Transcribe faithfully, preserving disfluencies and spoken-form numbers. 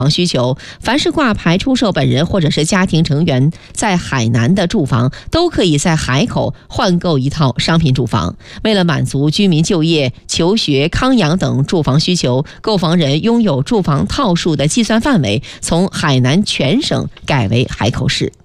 需求，凡是挂牌出售本人或者是家庭成员在海南的住房，都可以在海口换购一套商品住房。为了满足居民就业、求学、康养等住房需求，购房人拥有住房套数的计算范围从海南全省改为海口市。